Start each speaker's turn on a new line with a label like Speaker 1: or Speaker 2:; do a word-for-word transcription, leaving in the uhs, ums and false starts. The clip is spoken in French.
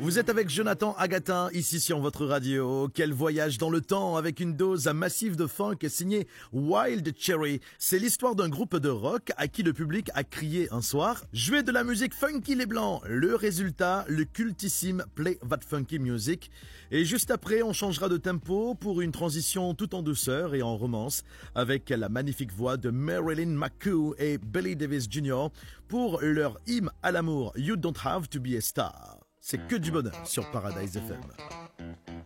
Speaker 1: Vous êtes avec Jonathan Agatin, ici sur votre radio. Quel voyage dans le temps avec une dose massive de funk signé Wild Cherry. C'est l'histoire d'un groupe de rock à qui le public a crié un soir « Jouez de la musique funky les blancs !» Le résultat, le cultissime Play That Funky Music. Et juste après, on changera de tempo pour une transition tout en douceur et en romance avec la magnifique voix de Marilyn McCoo et Billy Davis junior pour leur hymne à l'amour You Don't Have to Be a Star. C'est que du bonheur sur Paradise F M.